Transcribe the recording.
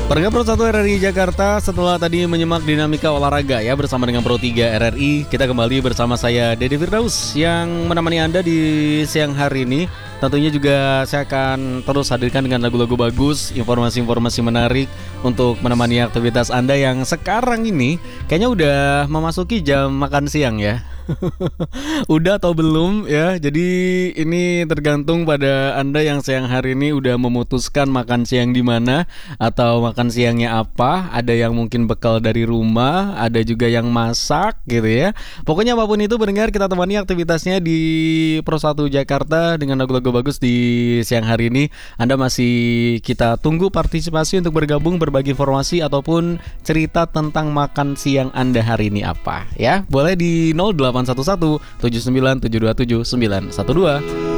Pendengar Pro 1 RRI Jakarta, setelah tadi menyimak dinamika olahraga ya bersama dengan Pro 3 RRI, kita kembali bersama saya Dede Firdaus yang menemani Anda di siang hari ini. Tentunya juga saya akan terus hadirkan dengan lagu-lagu bagus, informasi-informasi menarik untuk menemani aktivitas Anda yang sekarang ini kayaknya udah memasuki jam makan siang ya. Udah atau belum ya. Jadi ini tergantung pada Anda yang siang hari ini udah memutuskan makan siang di mana atau makan siangnya apa. Ada yang mungkin bekal dari rumah, ada juga yang masak gitu ya. Pokoknya apapun itu pendengar, kita temani aktivitasnya di Pro 1 Jakarta dengan lagu-lagu bagus di siang hari ini. Anda masih kita tunggu partisipasi untuk bergabung, berbagi informasi ataupun cerita tentang makan siang Anda hari ini apa ya. Boleh di 0811 79 727 912.